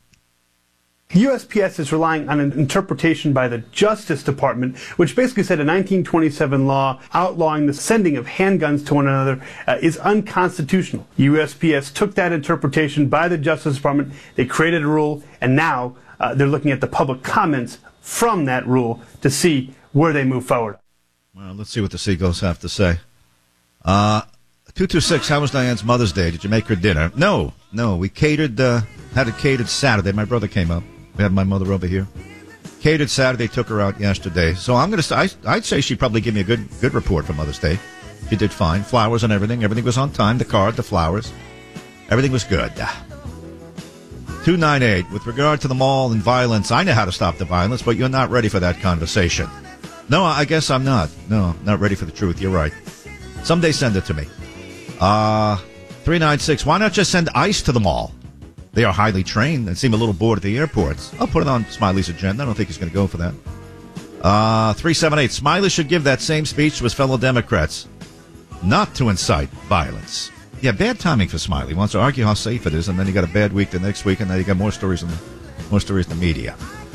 U S P S is relying on an interpretation by the Justice Department, which basically said a nineteen twenty-seven law outlawing the sending of handguns to one another uh, is unconstitutional. U S P S took that interpretation by the Justice Department, they created a rule, and now uh, they're looking at the public comments from that rule to see where they move forward. Well, let's see what the Seagulls have to say. Uh, two two six, how was Diane's Mother's Day? Did you make her dinner? No, no, we catered, uh, had it catered Saturday. My brother came up. We had my mother over here. Catered Saturday, took her out yesterday. So I'm going to say, I'd say she probably gave me a good good report for Mother's Day. She did fine. Flowers and everything. Everything was on time. The card, the flowers. Everything was good. two nine eight, with regard to the mall and violence, I know how to stop the violence, but you're not ready for that conversation. No, I guess I'm not. No, not ready for the truth. You're right. Someday send it to me. Uh, three nine six, why not just send ICE to the mall? They are highly trained and seem a little bored at the airports. I'll put it on Smiley's agenda. I don't think he's going to go for that. Uh, three seven eight, Smiley should give that same speech to his fellow Democrats, not to incite violence. Yeah, bad timing for Smiley. He wants to argue how safe it is, and then you got a bad week the next week, and then you got more stories in the, more stories in the media.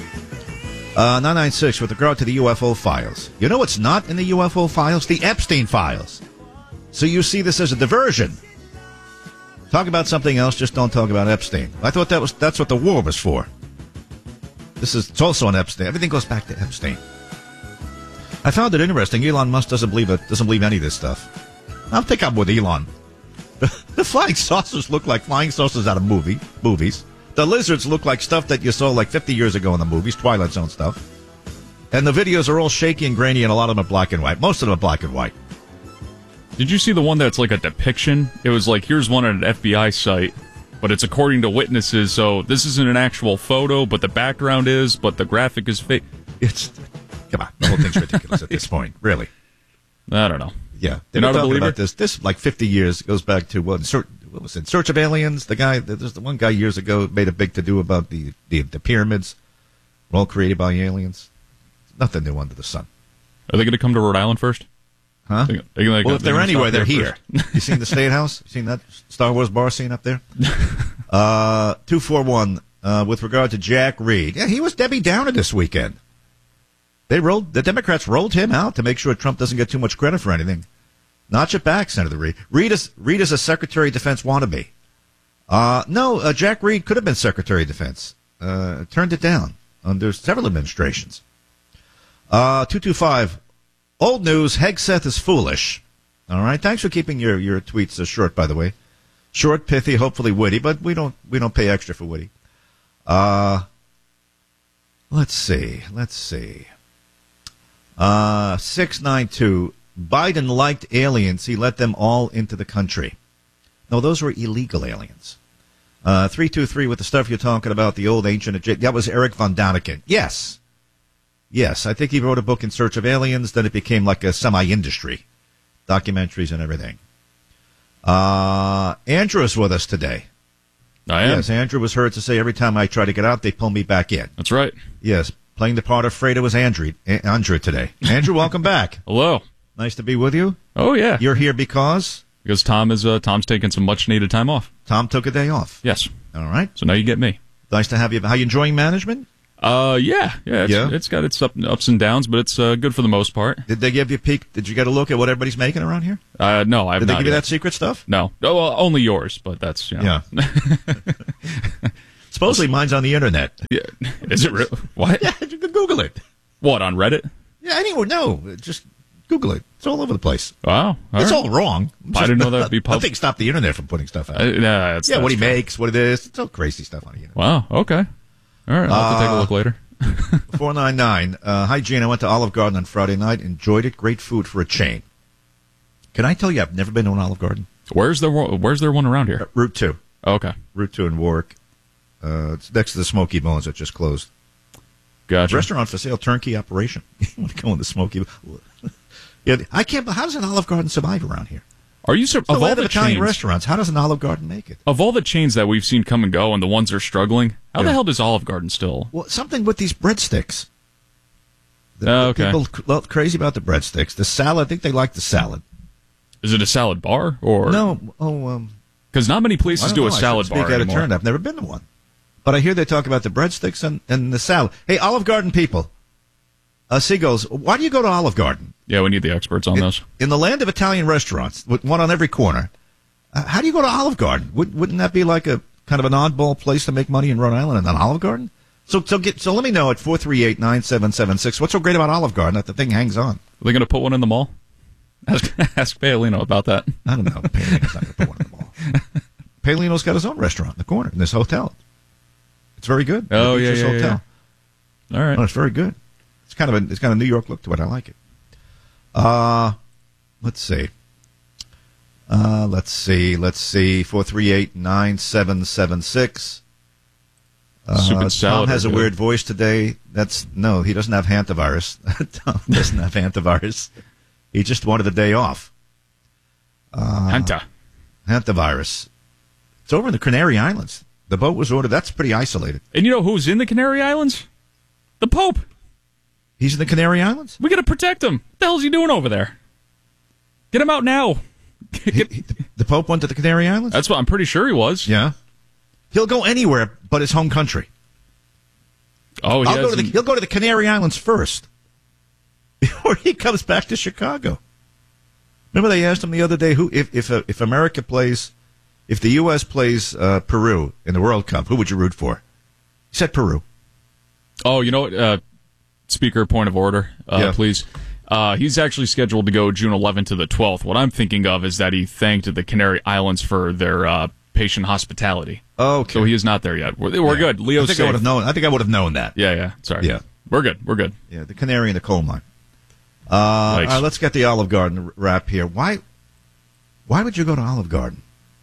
Uh, nine nine six, with regard to the U F O files. You know what's not in the U F O files? The Epstein files. So you see this as a diversion. Talk about something else, just don't talk about Epstein. I thought that was that's what the war was for. This is it's also on Epstein. Everything goes back to Epstein. I found it interesting. Elon Musk doesn't believe it, doesn't believe any of this stuff. I'll think I'm with Elon. The, the flying saucers look like flying saucers out of movie movies. The lizards look like stuff that you saw like fifty years ago in the movies, Twilight Zone stuff. And the videos are all shaky and grainy, and a lot of them are black and white. Most of them are black and white. Did you see the one that's like a depiction? It was like, here's one on an F B I site, but it's according to witnesses, so this isn't an actual photo, but the background is, but the graphic is fake. It's, come on, the whole thing's ridiculous at this point, really. I don't know. Yeah, You're not a believer? About this, this like fifty years goes back to, what, what was it, Search of Aliens? The guy, there's the one guy years ago made a big to-do about the, the, the pyramids, were all created by aliens. Nothing new under the sun. Are they going to come to Rhode Island first? Huh? They, they, they, well, if they're, they're anywhere, they're here. You seen the State House? You seen that Star Wars bar scene up there? uh, two four one, uh, with regard to Jack Reed. Yeah, he was Debbie Downer this weekend. They rolled, the Democrats rolled him out to make sure Trump doesn't get too much credit for anything. Notch it back, Senator Reed. Reed is, Reed is a Secretary of Defense wannabe. Uh, no, uh, Jack Reed could have been Secretary of Defense. Uh, turned it down under several administrations. Uh, two two five. Old news, Hegseth is foolish. All right, thanks for keeping your, your tweets uh, short, by the way. Short, pithy, hopefully witty, but we don't we don't pay extra for witty. Uh, let's see, let's see. Uh, six nine two, Biden liked aliens. He let them all into the country. No, those were illegal aliens. Uh, three two three, with the stuff you're talking about, the old ancient Egypt. That was Eric von Daniken. Yes. Yes, I think he wrote a book, In Search of Aliens. Then it became like a semi-industry, documentaries and everything. Uh, Andrew is with us today. I am. Yes, Andrew was heard to say every time I try to get out, they pull me back in. That's right. Yes, playing the part of Fredo was Andrew, Andrew today. Andrew, welcome back. Hello. Nice to be with you. Oh, yeah. You're here because? Because Tom is uh, Tom's taking some much-needed time off. Tom took a day off? Yes. All right. So now you get me. Nice to have you. How you enjoying management? Uh, yeah. Yeah, it's, Yeah? it's got its up, ups and downs, but it's uh, good for the most part. Did they give you a peek? Did you get a look at what everybody's making around here? Uh, no, I've Did they not give you yet. that secret stuff? No. Oh, well, only yours, but that's, you know. Yeah. Supposedly mine's on the internet. Yeah. Is it real? What? Yeah, you can Google it. What, on Reddit? Yeah, anywhere. No, just Google it. It's all over the place. Wow. All it's right. all wrong. I didn't know that would be public. Nothing stopped the internet from putting stuff out. Uh, yeah, that's, yeah, that's what he true. makes, what it is. It's all crazy stuff on the internet. Wow, okay. All right, I'll have to take a Uh, look later. four nine nine. Uh, hi, Gene. I went to Olive Garden on Friday night. Enjoyed it. Great food for a chain. Can I tell you, I've never been to an Olive Garden. Where's there, one- where's there one around here? Uh, Route two. Oh, okay. Route two in Warwick. Uh, it's next to the Smoky Bones that just closed. Gotcha. Restaurant for sale, turnkey operation. You want to go in the Smoky? Yeah, I can't. How does an Olive Garden survive around here? Are you sur- It's the of all land the of Italian chains, restaurants? How does an Olive Garden make it? of all the chains that we've seen come and go, and the ones that are struggling, how the Yeah. hell does Olive Garden still? Well, something with these breadsticks. The, Oh, the okay. People c- well, crazy about the breadsticks. The salad. I think they like the salad. Is it a salad bar or No. Oh, um, Because not many I places don't do know. a I salad should bar speak out of anymore. turn. I've never been to one, but I hear they talk about the breadsticks and, and the salad. Hey, Olive Garden people, uh, Seagulls, why do you go to Olive Garden? Yeah, we need the experts on in, those. In the land of Italian restaurants, with one on every corner, uh, how do you go to Olive Garden? Would, wouldn't that be like a kind of an oddball place to make money in Rhode Island, and an Olive Garden? So, so get so let me know at four three eight nine seven seven six. What's so great about Olive Garden that the thing hangs on? Are they going to put one in the mall? Ask, ask Paolino about that. I don't know. Paolino's not going to put one in the mall. Paolino's got his own restaurant in the corner in this hotel. It's very good. Oh, The yeah, Beaches yeah, Hotel. All right. Oh, it's very good. It's kind of a it's kind of a New York look to it. I like it. Uh let's see. Uh let's see. Let's see. Four three eight nine seven seven six. Soup Uh, and salad Tom has are a good. weird voice today. That's no, he doesn't have hantavirus. Tom doesn't have hantavirus. He just wanted a day off. Uh, Hanta. Hantavirus. It's over in the Canary Islands. The boat was ordered. That's pretty isolated. And you know who's in the Canary Islands? The Pope. He's in the Canary Islands? We got to protect him. What the hell's he doing over there? Get him out now. Get- He- the Pope went to the Canary Islands? That's what I'm pretty sure he was. Yeah. He'll go anywhere but his home country. Oh, he I'll go to the, hasn't- he'll go to the Canary Islands first before he comes back to Chicago. Remember they asked him the other day who if if, uh, if America plays, if the U S plays uh, Peru in the World Cup, who would you root for? He said Peru. Oh, you know what? Uh, speaker, point of order, uh, Yeah. please. Uh, he's actually scheduled to go June eleventh to the twelfth. What I'm thinking of is that he thanked the Canary Islands for their uh, patient hospitality. Okay. So he is not there yet. We're, we're Yeah. good. Leo's I think safe. I would have known. I think I would have known that. Yeah, yeah. Sorry. Yeah. We're good. We're good. Yeah, the canary in the coal mine. Uh, all right, let's get the Olive Garden wrap here. Why? Why would you go to Olive Garden?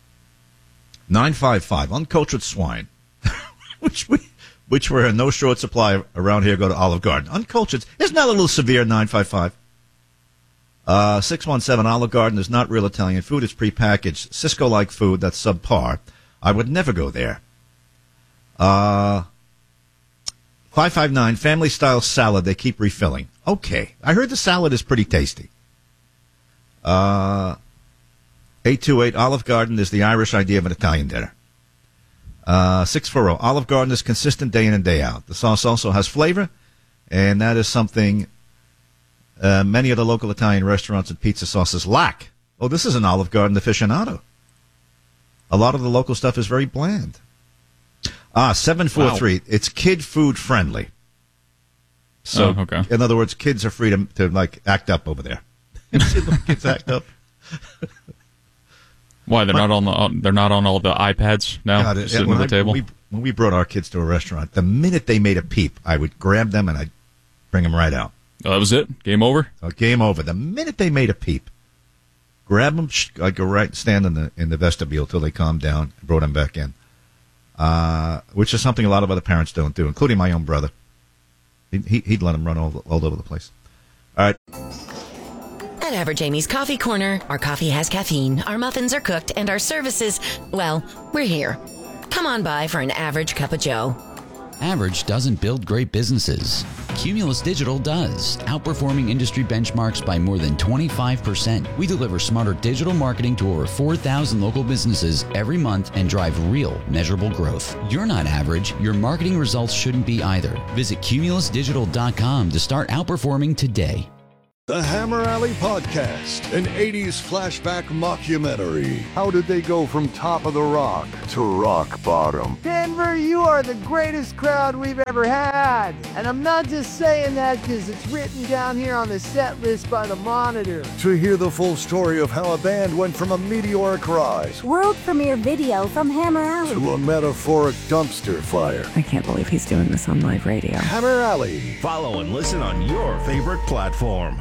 Nine five five uncultured swine, which we, which were in no short supply around here. Go to Olive Garden. Uncultured isn't that a little severe? Nine five five. Uh, six one seven Olive Garden is not real Italian food. It's prepackaged Cisco-like food that's subpar. I would never go there. Uh. five five nine, family-style salad. They keep refilling. Okay. I heard the salad is pretty tasty. Uh, eight two eight, Olive Garden is the Irish idea of an Italian dinner. Uh, six forty, Olive Garden is consistent day in and day out. The sauce also has flavor, and that is something uh, many of the local Italian restaurants and pizza sauces lack. Oh, this is an Olive Garden aficionado. A lot of the local stuff is very bland. Ah, seven four three. Wow. It's kid food friendly. So, oh, okay. In other words, kids are free to, to like act up over there. See the kids act up. Why they're not on the on, they're not on all the iPads now, God, sitting when at the I, table. When we, when we brought our kids to a restaurant, the minute they made a peep, I would grab them and I'd bring them right out. Oh, that was it. Game over. Oh, game over. The minute they made a peep, grab them. I'd go right stand in the in the vestibule till they calmed down and brought them back in. Uh, which is something a lot of other parents don't do, including my own brother. He'd, he'd let him run all, all over the place. All right. At Average Amy's Coffee Corner, our coffee has caffeine, our muffins are cooked, and our services, well, we're here. Come on by for an average cup of joe. Average doesn't build great businesses. Cumulus Digital does, outperforming industry benchmarks by more than twenty-five percent. We deliver smarter digital marketing to over four thousand local businesses every month and drive real, measurable growth. You're not average. Your marketing results shouldn't be either. Visit cumulus digital dot com to start outperforming today. The Hammer Alley Podcast, an eighties flashback mockumentary. How did they go from top of the rock to rock bottom? Denver, you are the greatest crowd we've ever had. And I'm not just saying that because it's written down here on the set list by the Monitor. To hear the full story of how a band went from a meteoric rise, world premiere video from Hammer Alley, to a metaphoric dumpster fire. I can't believe he's doing this on live radio. Hammer Alley. Follow and listen on your favorite platform.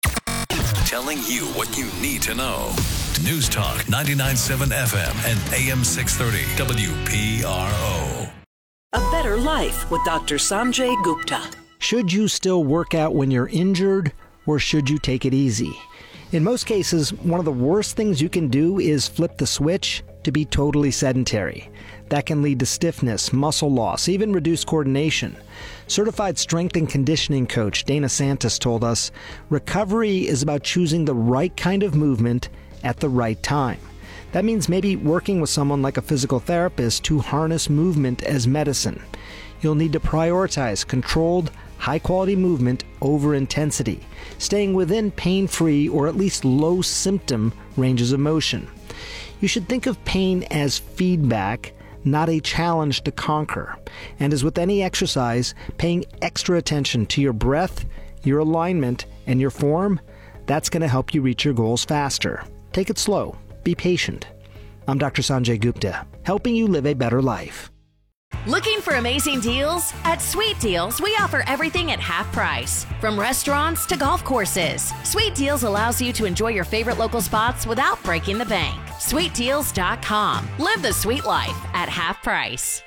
Telling you what you need to know. News Talk ninety-nine point seven F M and A M six thirty W P R O. A better life with Doctor Sanjay Gupta. Should you still work out when you're injured, or should you take it easy? In most cases, one of the worst things you can do is flip the switch to be totally sedentary. That can lead to stiffness, muscle loss, even reduced coordination. Certified strength and conditioning coach Dana Santos told us, recovery is about choosing the right kind of movement at the right time. That means maybe working with someone like a physical therapist to harness movement as medicine. You'll need to prioritize controlled, high-quality movement over intensity, staying within pain-free or at least low-symptom ranges of motion. You should think of pain as feedback, not a challenge to conquer. And as with any exercise, paying extra attention to your breath, your alignment, and your form, that's going to help you reach your goals faster. Take it slow. Be patient. I'm Doctor Sanjay Gupta, helping you live a better life. Looking for amazing deals? At Sweet Deals, we offer everything at half price. From restaurants to golf courses, Sweet Deals allows you to enjoy your favorite local spots without breaking the bank. sweet deals dot com. Live the sweet life at half price.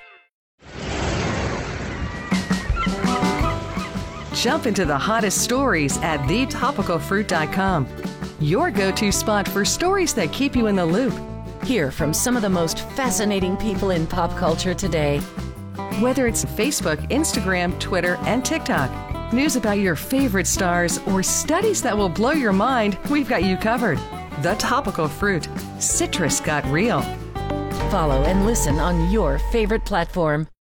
Jump into the hottest stories at the topical fruit dot com. Your go-to spot for stories that keep you in the loop. Hear from some of the most fascinating people in pop culture today. Whether it's Facebook, Instagram, Twitter, and TikTok, news about your favorite stars, or studies that will blow your mind, we've got you covered. The Topical Fruit. Citrus got real. Follow and listen on your favorite platform.